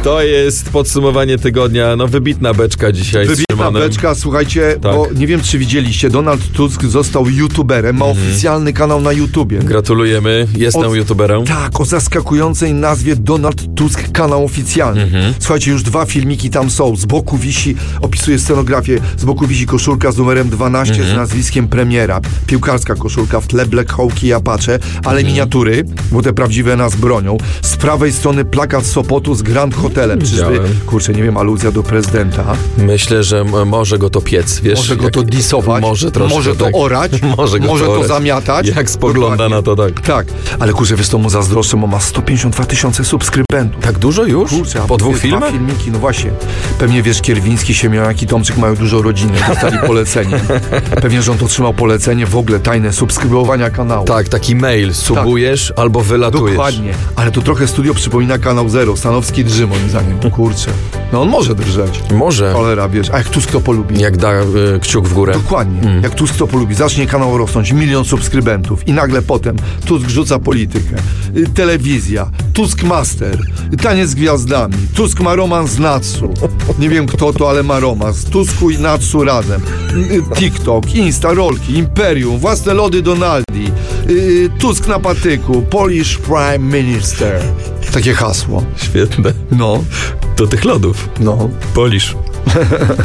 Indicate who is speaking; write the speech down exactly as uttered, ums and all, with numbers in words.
Speaker 1: To jest podsumowanie tygodnia. No wybitna beczka dzisiaj.
Speaker 2: Wybitna beczka, słuchajcie, tak. Bo nie wiem, czy widzieliście, Donald Tusk został youtuberem, ma mhm. oficjalny kanał na YouTubie.
Speaker 1: Gratulujemy, jestem o, youtuberem.
Speaker 2: Tak, o zaskakującej nazwie Donald Tusk kanał oficjalny. Mhm. Słuchajcie, już dwa filmiki tam są. Z boku wisi, opisuje scenografię, z boku wisi koszulka z numerem dwanaście mhm. z nazwiskiem premiera. Piłkarska koszulka, w tle Black Hawk i Apache, ale mhm. miniatury, bo te prawdziwe nas bronią. Z prawej strony plakat Sopotu z Grand Hotelem. Czyżby, kurczę, nie wiem, aluzja do prezydenta.
Speaker 1: Myślę, że m- może go to piec, wiesz?
Speaker 2: Może go
Speaker 1: jak,
Speaker 2: to disować,
Speaker 1: może, troszkę,
Speaker 2: może to
Speaker 1: tak.
Speaker 2: orać,
Speaker 1: może, go
Speaker 2: może
Speaker 1: to,
Speaker 2: to
Speaker 1: orać.
Speaker 2: zamiatać.
Speaker 1: Jak spogląda Dokładnie. na to, tak.
Speaker 2: Tak, ale kurczę, wiesz, to mu zazdroszczę, bo ma sto pięćdziesiąt dwa tysiące subskrybentów.
Speaker 1: Tak dużo już?
Speaker 2: Kurczę,
Speaker 1: po dwóch filmach?
Speaker 2: Dwa filmiki, no właśnie. Pewnie, wiesz, Kierwiński, Siemioniak i Tomczyk mają dużo rodziny, dostali polecenie. Pewnie, że on to otrzymał polecenie, w ogóle tajne subskrybowania kanału.
Speaker 1: Tak, taki mail, subujesz tak. albo wylatujesz.
Speaker 2: Dokładnie, ale to trochę studio przypomina Kanał Zero. Stanowski drży, moim zdaniem. Kurczę. No on może drżeć.
Speaker 1: Może.
Speaker 2: Cholera, wiesz. A jak Tusk to polubi?
Speaker 1: Jak da y, kciuk w górę.
Speaker 2: Dokładnie. Mm. Jak Tusk to polubi. Zacznie kanał rosnąć, milion subskrybentów i nagle potem Tusk rzuca politykę. Y, telewizja. Tusk Master. Y, taniec z gwiazdami. Tusk ma romans z Natsu. Nie wiem kto to, ale ma romans. Tusku i Natsu razem. Y, TikTok, Insta, rolki, Imperium, własne lody Donaldi. Y, Tusk na patyku. Polish Prime Minister. Takie hasło.
Speaker 1: Świetne.
Speaker 2: No.
Speaker 1: Do tych lodów.
Speaker 2: No.
Speaker 1: Polisz.